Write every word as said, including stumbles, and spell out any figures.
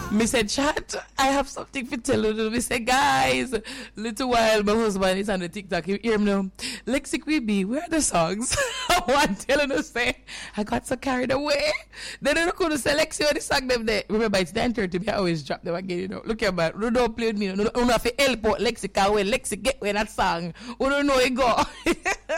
Me said, chat, I have something to tell you. Me say, guys, little while my husband is on the TikTok. You hear him now. Lexi Quibi, where are the songs? I want telling us say, I got so carried away. Then I couldn't say Lexi or the song them there. Remember, it's nine thirty. I always drop them again, you know. Look here, man. You don't play with me. You don't have to help out Lexi. Because when Lexi get when that song, you don't know it go.